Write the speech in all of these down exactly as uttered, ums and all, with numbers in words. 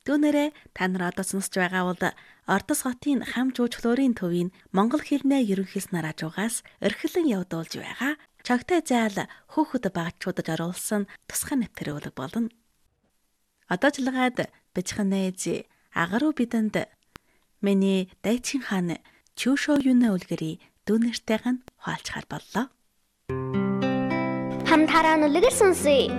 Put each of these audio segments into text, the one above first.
Түүнээрээ та нар одоо сонсож байгаа бол Ордос хотын хам жуулчлалын төвийн монгол хэлний ерөнхийснээр хажуугаас орхилон явуулж байгаа чогтой заал хүүхэд багчуудад оруулсан тусгай нэвтрүүлэг болно. Одоочлогод бичхэн нээж агаруу бидэнд миний дайчин хаан Чүшөө юунэ үлгэрий дүүнэртэйг нь хуалцахаар боллоо. Хамтараа нүлгэр сонсъё.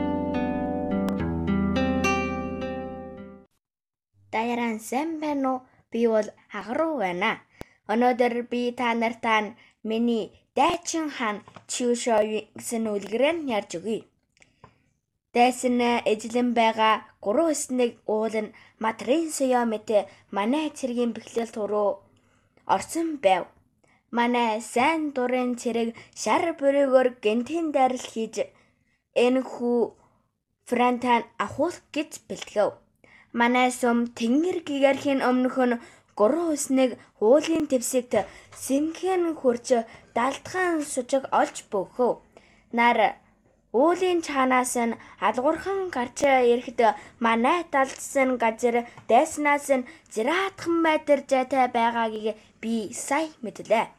Даяаран сайн байна уу? Би бол агаруу байна. Өнөөдөр би та нартай миний дайчин хаан Чүшөө гэсэн үлгэрээр ярьж өгье. Дайсан эзлэн байгаа гурван өснийг уулын матрын соёо мэт манай цэргийн бэхлэл руу орсон байв. Манай сайн дурын цэрэг шар бүрийгээр гэнтийн дайрал хийж энэ хүү Франтан ахуулах гэж бэлтгэв. Манай сум тэнгэр гэгэрхийн өмнөх нь гурван өснийг уулын твсэгт сэмхэн хурж далдхан сужиг олж бөгөв. Нар уулын чанаас нь алгуурхан гарч ирэхэд манай далдсан газар дайснаас нь зираатхан метр зайтай байгаагийг би сая мэдлээ.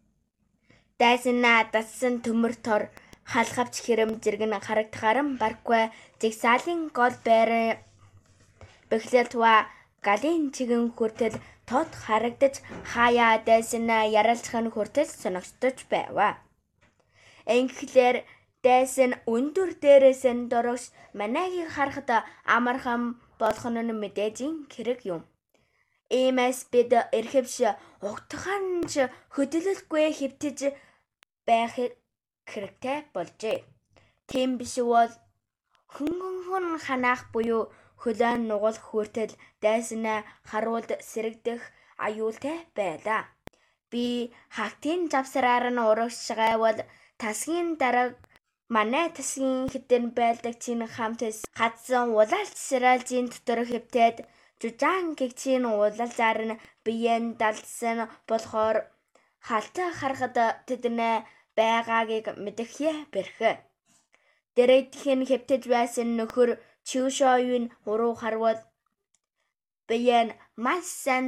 Дайсна дассан төмөр тор халхавч хэрэм зэрэг нь харагдахаар баргүй зэгсаалын гол байр бэхлэл туа галын чигэн хүртэл тод харагдаж хаяа дайсна яралцах нь хүртэл соногцож байв. Инхлээр дайсан өндөр дээрээс нь дөрөс манайгийг харахад амархан болох нь мэдээж хэрэг юм. Иймээс бид эрхэвч угтаханч хөдөлөлгүй хэвтэж байх хэрэгтэй болжээ. Тийм биш бол хөнгөн ханаах буюу хөлөөн нугал хүртэл дайснаа харуулд сэрэгдэх аюултай байлаа. Би хагтын завсраар нь урагш гайвал тасгийн дараг манай тасгийн хитэн байлдаг чинь хамт хадсан улаалт сэралжийн дотор хэвтээд жужаан гэгчийн улаалзаар нь биеэн далдсан болохоор халтаа харахад тэднээ байгаагийг мэдэх бэрх. Дэрэгдэх нь хэвтэж байсан нөхөр Чүшөөгийн уруу харвал биеэн маш сайн